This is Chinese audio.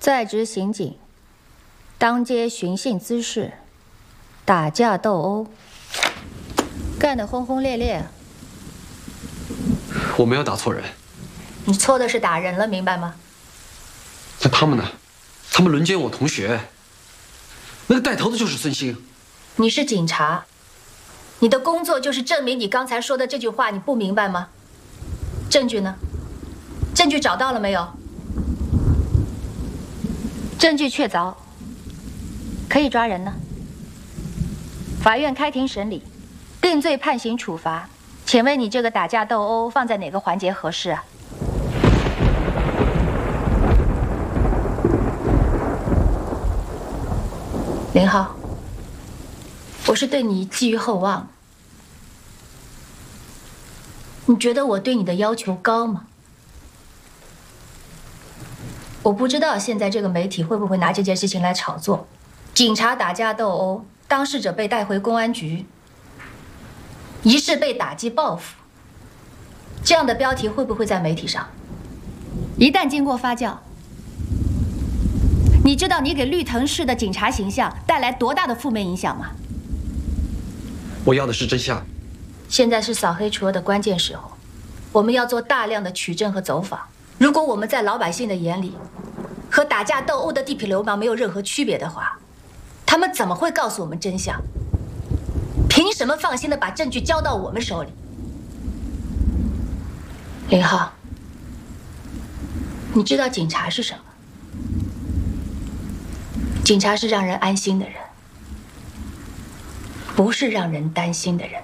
在职刑警当街寻衅滋事，打架斗殴，干得轰轰烈烈。 我没有打错人。 你错的是打人了，明白吗？ 那他们呢？他们轮奸我同学，那个带头的就是孙兴。 你是警察，你的工作就是证明你刚才说的这句话，你不明白吗？证据呢？证据找到了没有？证据确凿，可以抓人呢。法院开庭审理，定罪判刑处罚。请问你这个打架斗殴放在哪个环节合适啊？林浩，我是对你寄予厚望。你觉得我对你的要求高吗？我不知道现在这个媒体会不会拿这件事情来炒作。警察打架斗殴，当事者被带回公安局，疑似被打击报复，这样的标题会不会在媒体上？一旦经过发酵，你知道你给绿藤市的警察形象带来多大的负面影响吗？ 我要的是真相。 现在是扫黑除恶的关键时候，我们要做大量的取证和走访。如果我们在老百姓的眼里和打架斗殴的地痞流氓没有任何区别的话，他们怎么会告诉我们真相？凭什么放心的把证据交到我们手里？林浩，你知道警察是什么？警察是让人安心的人，不是让人担心的人。